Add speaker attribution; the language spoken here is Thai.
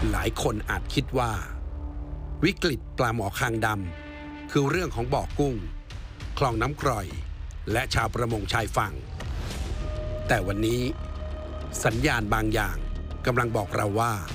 Speaker 1: หลายคนอาจคิดว่าวิกฤตปลาหมอคางดำคือเรื่องของบ่อกุ้งคลองน้ำกร่อยและชาวประมงชายฝั่งแต่วันนี้สัญญาณบางอย่างกำลังบอกเราว่า